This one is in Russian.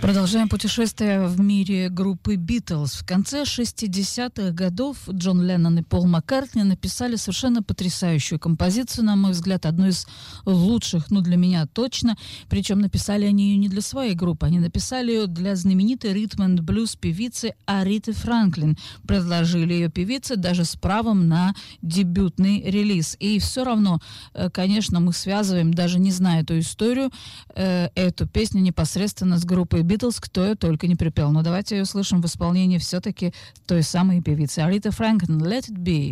Продолжаем путешествие в мире группы Beatles. В конце 60-х годов Джон Леннон и Пол Маккартни написали совершенно потрясающую композицию, на мой взгляд, одну из лучших, для меня точно. Причем написали они ее не для своей группы, они написали ее для знаменитой ритм-энд-блюз певицы Ариты Франклин. Предложили ее певице даже с правом на дебютный релиз. И все равно, конечно, мы связываем, даже не зная эту историю, эту песню непосредственно с группой Beatles, кто ее только не припел. Но давайте ее услышим в исполнении все-таки той самой певицы Ариты Франклин. Let it be.